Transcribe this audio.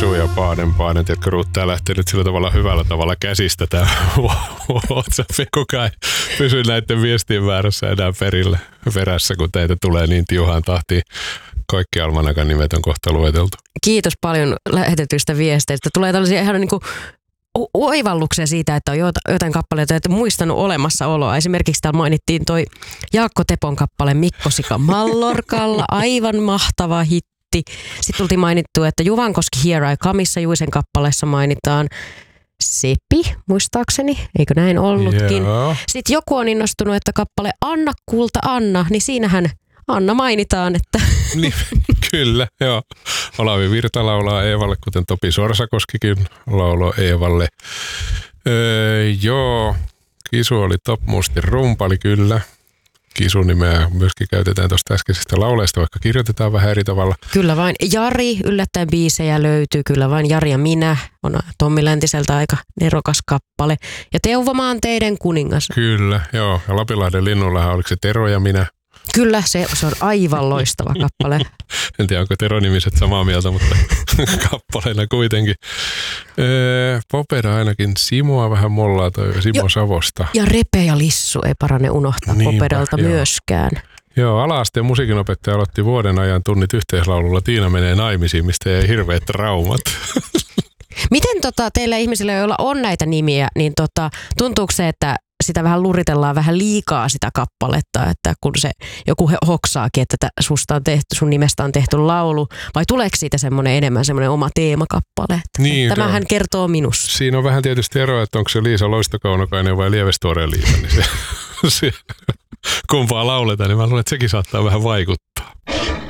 Kisu ja Paaden, tiedätkö, Ruut, lähtee nyt sillä tavalla hyvällä tavalla käsistä tämä WhatsApp, kukaan ei pysy näiden viestien väärässä enää perässä, kun teitä tulee niin tiuhaan tahtiin. Kaikki Almanakan nimet on kohta lueteltu. Kiitos paljon lähetetyistä viesteistä. Tulee tällaisia ihan niin kuin oivalluksia siitä, että on jotain kappaleita, että muistanut olemassaoloa. Esimerkiksi täällä mainittiin toi Jaakko Tepon kappale Mikko Sika Mallorkalla, aivan mahtava hitti. Sitten tultiin mainittu, että Juvankoski Here I Comeissa Juisen kappaleessa mainitaan Sepi, muistaakseni, eikö näin ollutkin? Joo. Sitten joku on innostunut, että kappale Anna kulta Anna, niin siinähän Anna mainitaan, että... Niin, kyllä, joo. Olavi Virta laulaa Eevalle, kuten Topi Sorsakoskikin lauloi Eevalle. Joo, Kisu oli Top Mustin rumpali, kyllä. Kisun nimeä myöskin käytetään tuosta äskeisestä lauleista, vaikka kirjoitetaan vähän eri tavalla. Kyllä vain. Jari, yllättäen biisejä löytyy. Kyllä vain. Jari ja minä on Tommi Läntiseltä aika nerokas kappale. Ja Teuvo Maanteiden kuningas. Kyllä, joo. Ja Lapinlahden linnullahan oliko se Tero ja minä? Kyllä, se on aivan loistava kappale. En tiedä, onko Tero-nimiset samaa mieltä, mutta kappaleena kuitenkin. Popeda ainakin Simoa vähän mollaa toi Simo Savosta. Ja Repe ja Lissu ei parane unohtaa Popedalta myöskään. Joo, ala-asteen musiikinopettaja aloitti vuoden ajan tunnit yhteislaululla Tiina menee naimisiin, mistä jäi hirveät traumat. Miten teillä ihmisillä, joilla on näitä nimiä, niin tuntuuko se, että sitä vähän luritellaan vähän liikaa sitä kappaletta, että kun se joku hoksaakin, että sun nimestä on tehty laulu, vai tuleeko siitä enemmän semmoinen oma teemakappale? Niin, tämähän kertoo minusta. Siinä on vähän tietysti eroa, että onko se Liisa Loistokaunokainen vai Lievestuoreen Liisa, niin se kumpaa lauletaan, niin mä luulen, että sekin saattaa vähän vaikuttaa.